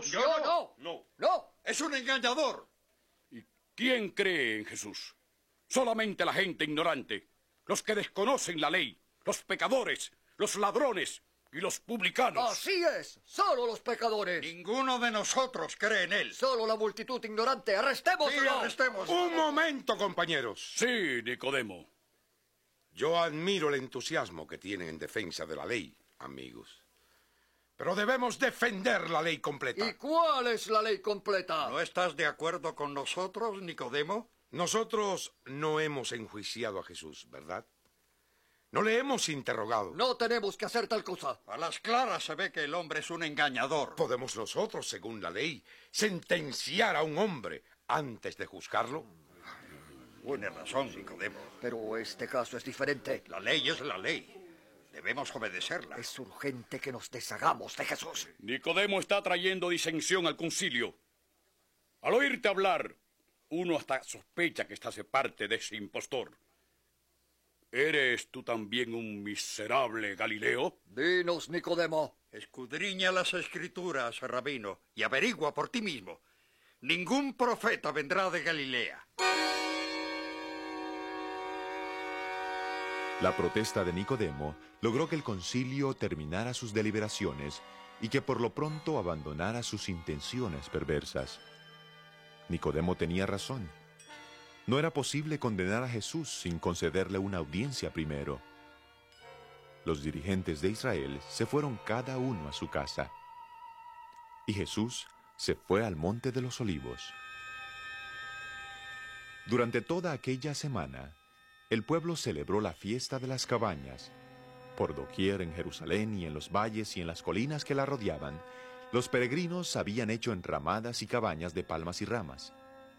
Jesús? Yo no. No. No. Es un engañador. ¿Y quién cree en Jesús? Solamente la gente ignorante, los que desconocen la ley, los pecadores, los ladrones y los publicanos. Así es. Solo los pecadores. Ninguno de nosotros cree en él. Solo la multitud ignorante. ¡Arrestémoslo! Sí, arrestemos. Un momento, compañeros. Sí, Nicodemo. Yo admiro el entusiasmo que tienen en defensa de la ley, amigos. Pero debemos defender la ley completa. ¿Y cuál es la ley completa? ¿No estás de acuerdo con nosotros, Nicodemo? Nosotros no hemos enjuiciado a Jesús, ¿verdad? No le hemos interrogado. No tenemos que hacer tal cosa. A las claras se ve que el hombre es un engañador. ¿Podemos nosotros, según la ley, sentenciar a un hombre antes de juzgarlo? Tienes razón, Nicodemo. Pero este caso es diferente. La ley es la ley. Debemos obedecerla. Es urgente que nos deshagamos de Jesús. Nicodemo está trayendo disensión al concilio. Al oírte hablar, uno hasta sospecha que estás de parte de ese impostor. ¿Eres tú también un miserable Galileo? Dinos, Nicodemo. Escudriña las escrituras, rabino, y averigua por ti mismo. Ningún profeta vendrá de Galilea. La protesta de Nicodemo logró que el concilio terminara sus deliberaciones y que por lo pronto abandonara sus intenciones perversas. Nicodemo tenía razón. No era posible condenar a Jesús sin concederle una audiencia primero. Los dirigentes de Israel se fueron cada uno a su casa. Y Jesús se fue al Monte de los Olivos. Durante toda aquella semana, el pueblo celebró la fiesta de las cabañas. Por doquier en Jerusalén y en los valles y en las colinas que la rodeaban, los peregrinos habían hecho enramadas y cabañas de palmas y ramas.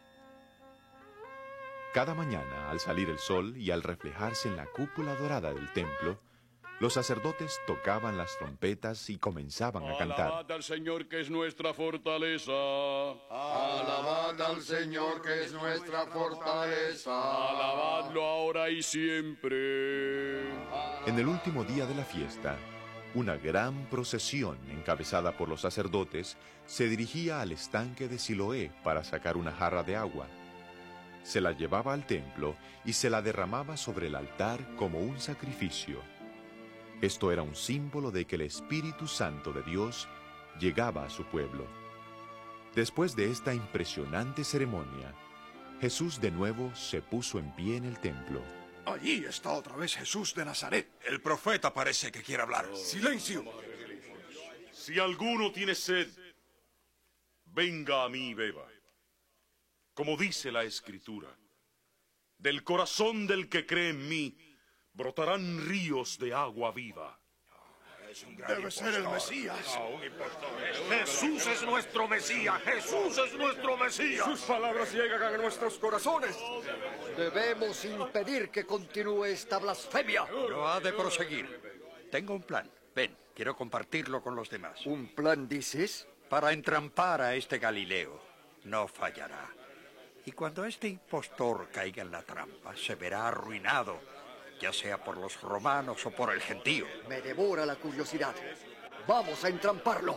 Cada mañana, al salir el sol y al reflejarse en la cúpula dorada del templo, los sacerdotes tocaban las trompetas y comenzaban a cantar. Alabad al Señor que es nuestra fortaleza. Alabad al Señor que es nuestra fortaleza. Alabadlo ahora y siempre. En el último día de la fiesta, una gran procesión encabezada por los sacerdotes se dirigía al estanque de Siloé para sacar una jarra de agua. Se la llevaba al templo y se la derramaba sobre el altar como un sacrificio. Esto era un símbolo de que el Espíritu Santo de Dios llegaba a su pueblo. Después de esta impresionante ceremonia, Jesús de nuevo se puso en pie en el templo. Allí está otra vez Jesús de Nazaret. El profeta parece que quiere hablar. ¡Silencio! Si alguno tiene sed, venga a mí y beba. Como dice la Escritura, del corazón del que cree en mí brotarán ríos de agua viva. Debe ser el Mesías. Jesús es nuestro Mesías. Jesús es nuestro Mesías. Sus palabras llegan a nuestros corazones. Debemos impedir que continúe esta blasfemia. No ha de proseguir. Tengo un plan. Ven, quiero compartirlo con los demás. ¿Un plan, dices? Para entrampar a este Galileo. No fallará. Y cuando este impostor caiga en la trampa, se verá arruinado, ya sea por los romanos o por el gentío. Me devora la curiosidad. Vamos a entramparlo.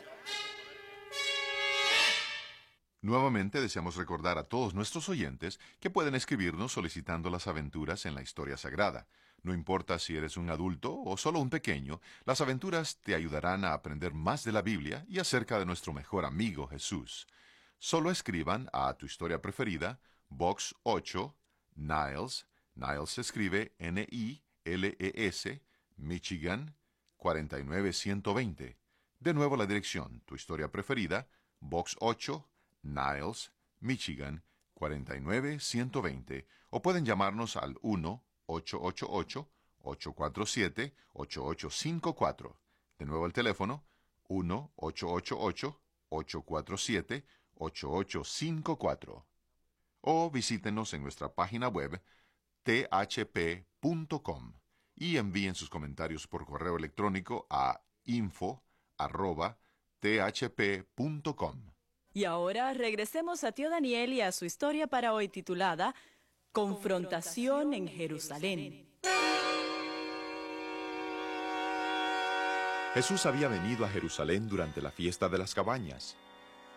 Nuevamente deseamos recordar a todos nuestros oyentes que pueden escribirnos solicitando las aventuras en la historia sagrada. No importa si eres un adulto o solo un pequeño, las aventuras te ayudarán a aprender más de la Biblia y acerca de nuestro mejor amigo Jesús. Solo escriban a Tu Historia Preferida, Box 8, Niles. Niles se escribe N-I-L-E-S, Michigan 49120. De nuevo la dirección, Tu Historia Preferida, Box 8, Niles, Michigan 49120. O pueden llamarnos al 1-888-847-8854. De nuevo el teléfono, 1-888-847-8854. O visítenos en nuestra página web thp.com y envíen sus comentarios por correo electrónico a info@thp.com. Y ahora regresemos a Tío Daniel y a su historia para hoy titulada Confrontación en Jerusalén. Jesús había venido a Jerusalén durante la fiesta de las cabañas.